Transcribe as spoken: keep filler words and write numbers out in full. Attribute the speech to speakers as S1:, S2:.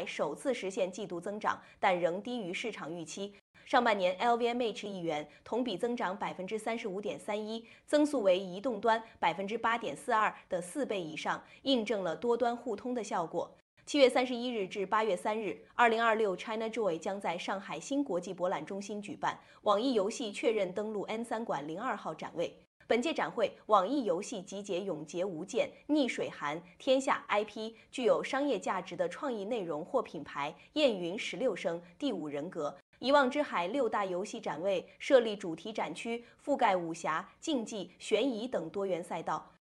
S1: 首次实现季度增长，但仍低于市场预期。上半年 L V M H 亿元，同比增长百分之三十五点三一，增速为移动端百分之八点四二的四倍以上，印证了多端互通的效果。七月三十一日至八月三日，二零二六 ChinaJoy 将在上海新国际博览中心举办。网易游戏确认登陆 N 三馆零二号展位。本届展会，网易游戏集结《永劫无间》《逆水寒》天下 I P 具有商业价值的创意内容或品牌，燕云十六声、第五人格。一望之海六大游戏展位设立主题展区，覆盖武侠、竞技、悬疑等多元赛道。